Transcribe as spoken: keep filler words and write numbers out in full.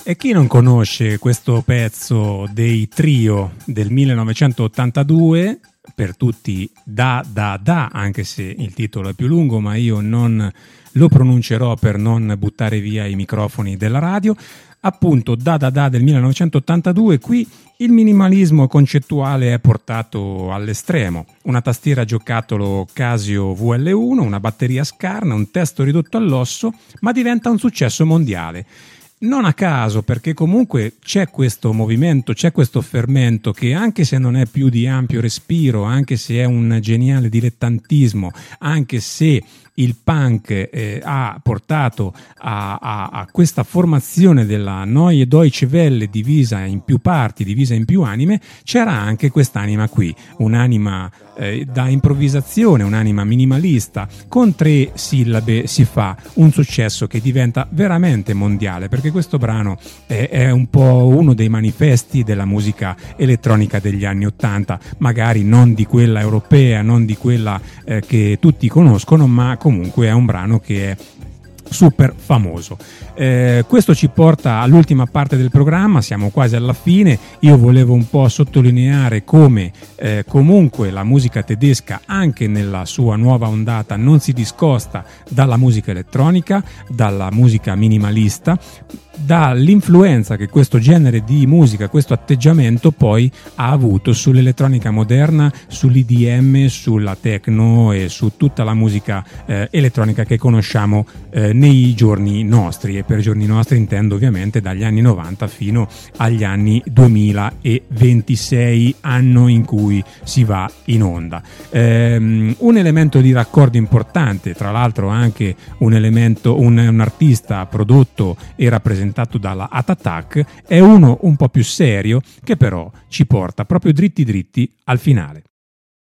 E chi non conosce questo pezzo dei Trio del millenovecentottantadue, per tutti Da Da Da, anche se il titolo è più lungo, ma io non lo pronuncerò per non buttare via i microfoni della radio. Appunto, Da Da Da del millenovecentottantadue, qui il minimalismo concettuale è portato all'estremo. Una tastiera giocattolo Casio V L uno, una batteria scarna, un testo ridotto all'osso, ma diventa un successo mondiale. Non a caso, perché comunque c'è questo movimento, c'è questo fermento che, anche se non è più di ampio respiro, anche se è un geniale dilettantismo, anche se il punk eh, ha portato a, a, a questa formazione della Neue Deutsche Welle divisa in più parti, divisa in più anime, c'era anche quest'anima qui, un'anima eh, da improvvisazione, un'anima minimalista. Con tre sillabe si fa un successo che diventa veramente mondiale, perché questo brano è, è un po' uno dei manifesti della musica elettronica degli anni Ottanta, magari non di quella europea, non di quella eh, che tutti conoscono, ma comunque è un brano che è super famoso. Eh, questo ci porta all'ultima parte del programma, siamo quasi alla fine. Io volevo un po' sottolineare come eh, comunque la musica tedesca, anche nella sua nuova ondata, non si discosta dalla musica elettronica, dalla musica minimalista, dall'influenza che questo genere di musica, questo atteggiamento poi ha avuto sull'elettronica moderna, sull'I D M, sulla techno e su tutta la musica eh, elettronica che conosciamo eh, nei giorni nostri. E per giorni nostri intendo ovviamente dagli anni novanta fino agli anni duemilaventisei, anno in cui si va in onda. Ehm, un elemento di raccordo importante, tra l'altro anche un elemento, un, un artista prodotto e rappresentato dalla Art Attack, è uno un po' più serio che però ci porta proprio dritti dritti al finale.